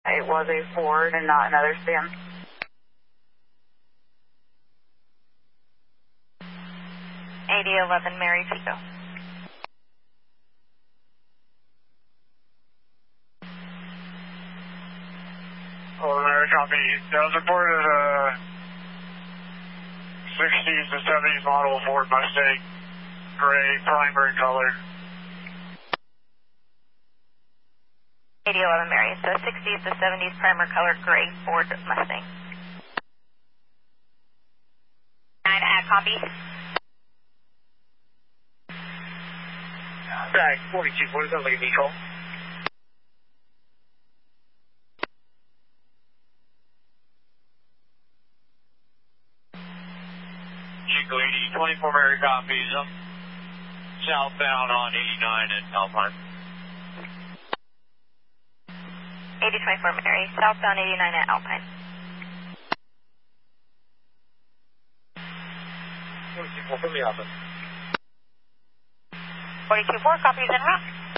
It was a Ford and not another sedan. 8011 Mary Pico. Oh, Mary, copy. That was reported 60s to 70s model Ford Mustang, gray, primary color. 8011 Mary, so 60s to 70s primer color gray Ford Mustang. 9 at copy. Tag 42, what sounds like a Nicole. Eagle 80, 24 Mary copies. Southbound on 89 at Alpine. 8024 Mary, southbound 89 at Alpine. 42 from the office. 424 copies en route.